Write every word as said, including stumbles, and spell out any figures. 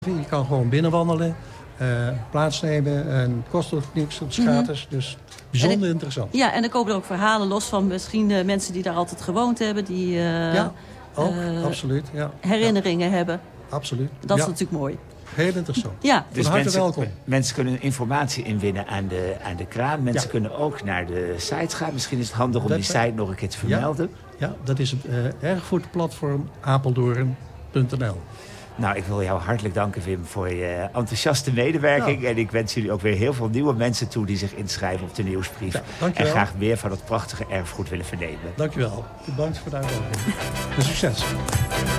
Je kan gewoon binnenwandelen, uh, plaatsnemen en het kost ook niks, het is gratis. Mm-hmm. Dus bijzonder ik, interessant. Ja, en er komen er ook verhalen los van misschien uh, mensen die daar altijd gewoond hebben. Die uh, ja, ook, uh, absoluut. Ja. herinneringen ja. hebben. Absoluut. Dat is ja. natuurlijk mooi. Heel interessant. Ja. Dus van harte mensen, welkom. Mensen kunnen informatie inwinnen aan de, aan de kraan. Mensen ja. kunnen ook naar de site gaan. Misschien is het handig om dat die site nog een keer te vermelden. Ja, ja dat is het uh, erfgoedplatform apeldoorn punt n l. Nou, ik wil jou hartelijk danken, Wim, voor je enthousiaste medewerking. Ja. En ik wens jullie ook weer heel veel nieuwe mensen toe die zich inschrijven op de nieuwsbrief. Ja, en graag meer van het prachtige erfgoed willen vernemen. Dankjewel. Bedankt voor de uitnodiging. En succes.